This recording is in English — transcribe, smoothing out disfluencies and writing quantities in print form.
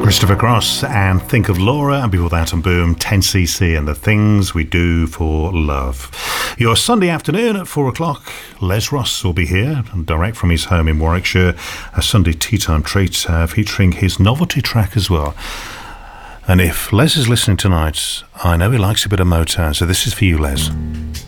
Christopher Cross and Think of Laura, and before that on Boom, 10cc and The Things We Do for Love. Your Sunday afternoon at 4 o'clock, Les Ross will be here, direct from his home in Warwickshire, a Sunday tea time treat featuring his novelty track as well. And if Les is listening tonight, I know he likes a bit of Motown, so this is for you, Les.